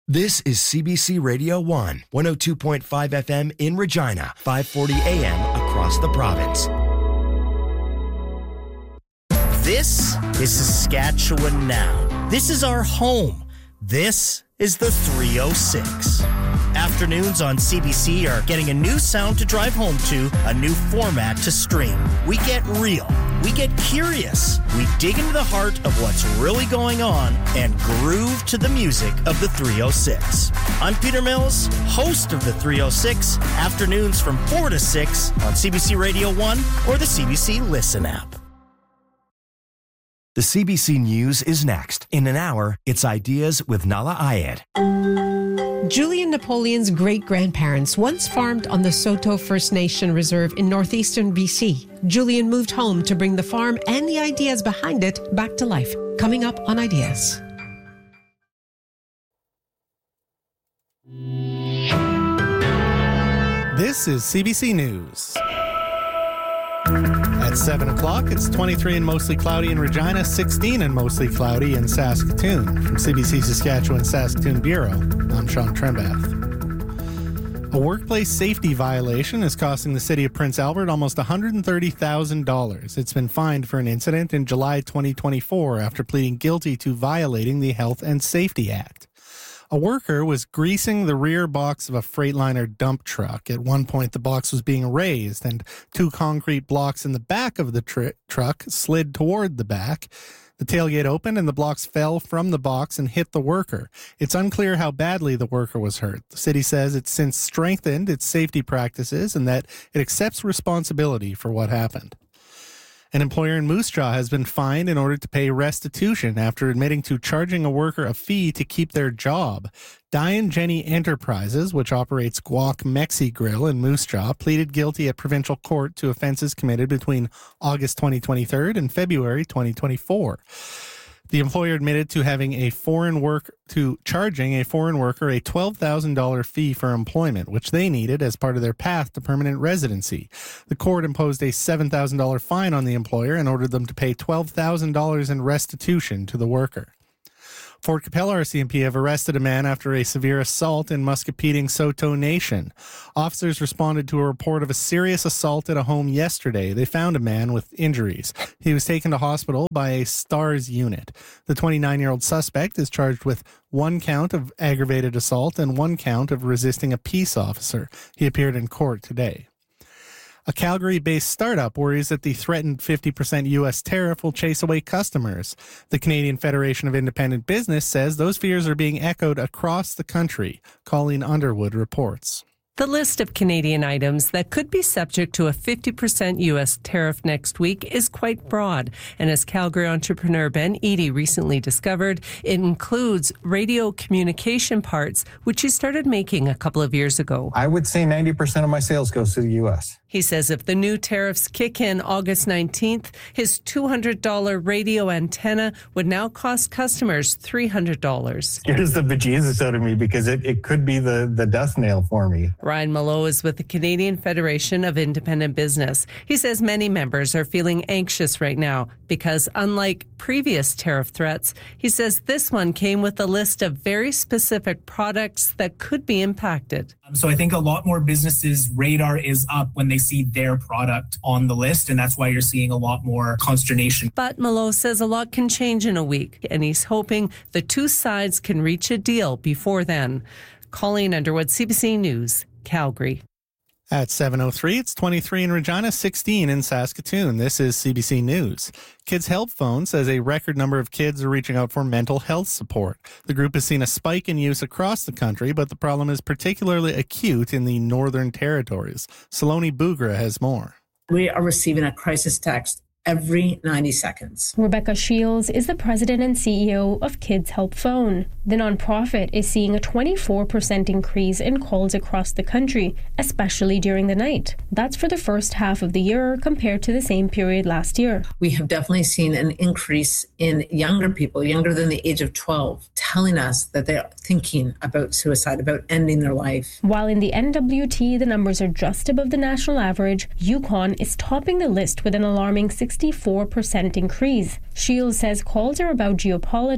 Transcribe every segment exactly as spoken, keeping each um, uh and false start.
This is C B C Radio one, one oh two point five F M in Regina, five forty A M across the province. This is Saskatchewan Now. This is our home. This is the three oh six. Afternoons on C B C are getting a new sound to drive home to, a new format to stream. We get real. We get curious. We dig into the heart of what's really going on and groove to the music of the three oh six. I'm Peter Mills, host of the three oh six, afternoons from four to six on C B C Radio one or the C B C Listen app. The C B C News is next. In an hour, it's Ideas with Nala Ayed. Julian Napoleon's great-grandparents once farmed on the Saulteaux First Nation Reserve in northeastern B C. Julian moved home to bring the farm and the ideas behind it back to life. Coming up on Ideas. This is C B C News. At seven o'clock, it's twenty-three and mostly cloudy in Regina, sixteen and mostly cloudy in Saskatoon. From C B C Saskatchewan Saskatoon Bureau, I'm Sean Trembath. A workplace safety violation is costing the city of Prince Albert almost one hundred thirty thousand dollars. It's been fined for an incident in July twenty twenty-four after pleading guilty to violating the Health and Safety Act. A worker was greasing the rear box of a Freightliner dump truck. At one point, the box was being raised, and two concrete blocks in the back of the tr- truck slid toward the back. The tailgate opened, and the blocks fell from the box and hit the worker. It's unclear how badly the worker was hurt. The city says it's since strengthened its safety practices and that it accepts responsibility for what happened. An employer in Moose Jaw has been fined in order to pay restitution after admitting to charging a worker a fee to keep their job. Diane Jenny Enterprises, which operates Guac Mexi Grill in Moose Jaw, pleaded guilty at provincial court to offenses committed between August twenty twenty-three and February twenty twenty-four. The employer admitted to having a foreign work to charging a foreign worker a twelve thousand dollars fee for employment, which they needed as part of their path to permanent residency. The court imposed a seven thousand dollars fine on the employer and ordered them to pay twelve thousand dollars in restitution to the worker. Fort Capella R C M P have arrested a man after a severe assault in Muscopetang Saulteaux Nation. Officers responded to a report of a serious assault at a home yesterday. They found a man with injuries. He was taken to hospital by a STARS unit. The twenty-nine-year-old suspect is charged with one count of aggravated assault and one count of resisting a peace officer. He appeared in court today. A Calgary-based startup worries that the threatened fifty percent U S tariff will chase away customers. The Canadian Federation of Independent Business says those fears are being echoed across the country. Colleen Underwood reports. The list of Canadian items that could be subject to a fifty percent U S tariff next week is quite broad. And as Calgary entrepreneur Ben Eady recently discovered, it includes radio communication parts, which he started making a couple of years ago. I would say ninety percent of my sales goes to the U S. He says if the new tariffs kick in August nineteenth, his two hundred dollars radio antenna would now cost customers three hundred dollars. Scares the bejesus out of me because it, it could be the, the death nail for me. Ryan Mallow is with the Canadian Federation of Independent Business. He says many members are feeling anxious right now because unlike previous tariff threats, he says this one came with a list of very specific products that could be impacted. So I think a lot more businesses' radar is up when they see their product on the list, and that's why you're seeing a lot more consternation. But Mallow says a lot can change in a week, and he's hoping the two sides can reach a deal before then. Colleen Underwood, C B C News, Calgary. At seven oh three, it's twenty-three in Regina, sixteen in Saskatoon. This is C B C News. Kids Help Phone says a record number of kids are reaching out for mental health support. The group has seen a spike in use across the country, but the problem is particularly acute in the Northern Territories. Saloni Bugra has more. We are receiving a crisis text every ninety seconds. Rebecca Shields is the president and C E O of Kids Help Phone. The nonprofit is seeing a twenty-four percent increase in calls across the country, especially during the night. That's for the first half of the year compared to the same period last year. We have definitely seen an increase in younger people, younger than the age of twelve, telling us that they're thinking about suicide, about ending their life. While in the N W T the numbers are just above the national average, Yukon is topping the list with an alarming sixty-four percent increase. Shields says calls are about geopolitics,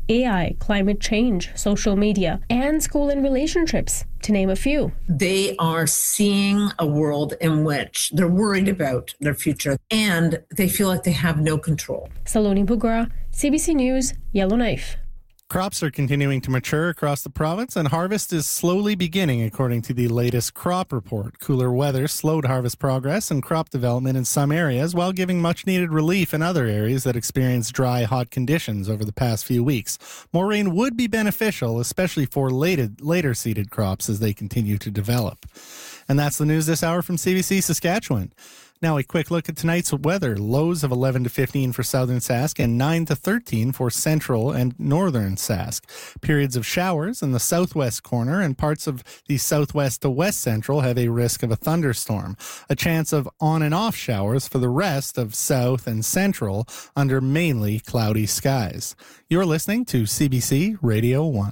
A I, climate change, social media, and school and relationships, to name a few. They are seeing a world in which they're worried about their future and they feel like they have no control. Saloni Bugura, C B C News, Yellowknife. Crops are continuing to mature across the province, and harvest is slowly beginning, according to the latest crop report. Cooler weather slowed harvest progress and crop development in some areas, while giving much-needed relief in other areas that experienced dry, hot conditions over the past few weeks. More rain would be beneficial, especially for later, later seeded crops as they continue to develop. And that's the news this hour from C B C Saskatchewan. Now a quick look at tonight's weather. Lows of eleven to fifteen for southern Sask and nine to thirteen for central and northern Sask. Periods of showers in the southwest corner and parts of the southwest to west central have a risk of a thunderstorm. A chance of on and off showers for the rest of south and central under mainly cloudy skies. You're listening to C B C Radio one.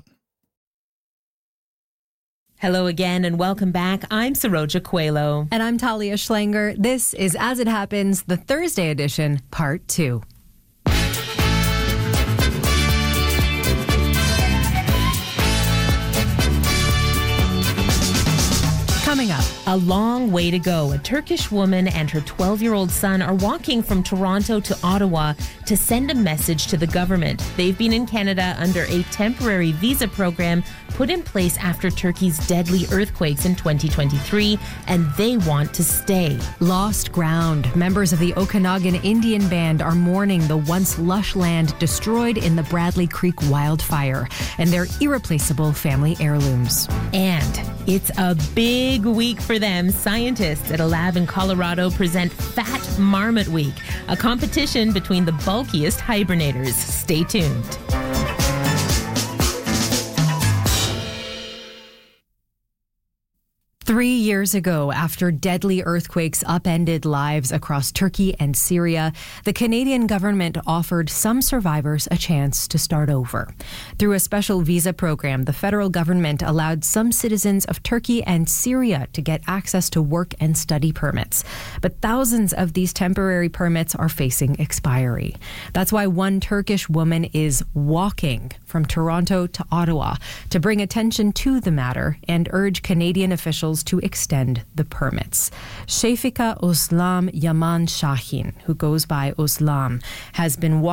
Hello again and welcome back. I'm Saroja Coelho. And I'm Talia Schlanger. This is As It Happens, the Thursday edition, part two. Coming up. A long way to go. A Turkish woman and her twelve-year-old son are walking from Toronto to Ottawa to send a message to the government. They've been in Canada under a temporary visa program put in place after Turkey's deadly earthquakes in twenty twenty-three, and they want to stay. Lost ground. Members of the Okanagan Indian Band are mourning the once lush land destroyed in the Bradley Creek wildfire and their irreplaceable family heirlooms. And it's a big week for them. Scientists at a lab in Colorado present Fat Marmot Week, a competition between the bulkiest hibernators. Stay tuned. Three years ago, after deadly earthquakes upended lives across Turkey and Syria, the Canadian government offered some survivors a chance to start over. Through a special visa program, the federal government allowed some citizens of Turkey and Syria to get access to work and study permits. But thousands of these temporary permits are facing expiry. That's why one Turkish woman is walking from Toronto to Ottawa to bring attention to the matter and urge Canadian officials to extend the permits. Shefika Oslam Yaman Shahin, who goes by Oslam, has been walking